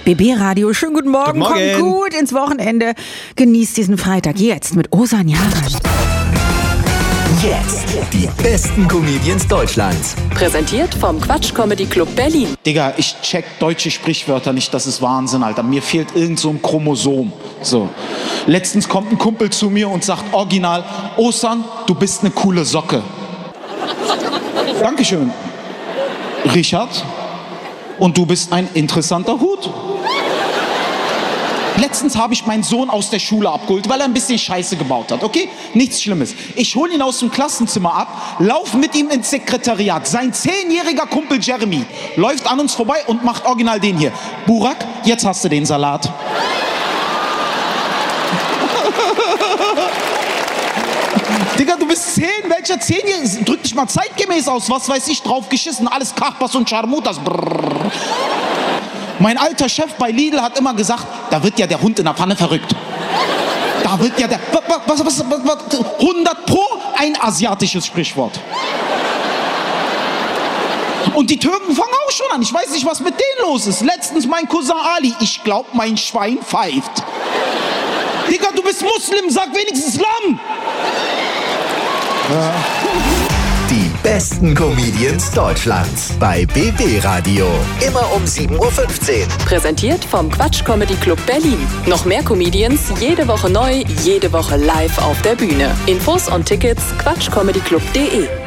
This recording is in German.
BB Radio, schönen guten Morgen. Guten Morgen. Kommt gut ins Wochenende. Genießt diesen Freitag jetzt mit Osan Yaran. Jetzt die besten Comedians Deutschlands. Präsentiert vom Quatsch Comedy Club Berlin. Digga, ich check deutsche Sprichwörter nicht, das ist Wahnsinn, Alter. Mir fehlt irgend so ein Chromosom. So. Letztens kommt ein Kumpel zu mir und sagt original, Osan, du bist eine coole Socke. Dankeschön. Richard, und du bist ein interessanter Hut. Letztens habe ich meinen Sohn aus der Schule abgeholt, weil er ein bisschen Scheiße gebaut hat, okay? Nichts Schlimmes. Ich hole ihn aus dem Klassenzimmer ab, laufe mit ihm ins Sekretariat. Sein 10-jähriger Kumpel Jeremy läuft an uns vorbei und macht original den hier. Burak, jetzt hast du den Salat. Digga, du bist 10, welcher 10-Jährige? Drück dich mal zeitgemäß aus, was weiß ich, drauf geschissen, alles Kachbas und Scharmutas. Brrr. Mein alter Chef bei Lidl hat immer gesagt, da wird ja der Hund in der Pfanne verrückt. Da wird ja der... Was, 100 Pro ein asiatisches Sprichwort. Und die Türken fangen auch schon an. Ich weiß nicht, was mit denen los ist. Letztens mein Cousin Ali. Ich glaub, mein Schwein pfeift. Digga, du bist Muslim, sag wenigstens Lamm. Ja. Die besten Comedians Deutschlands bei BB Radio. Immer um 7.15 Uhr. Präsentiert vom Quatsch Comedy Club Berlin. Noch mehr Comedians, jede Woche neu, jede Woche live auf der Bühne. Infos und Tickets quatschcomedyclub.de.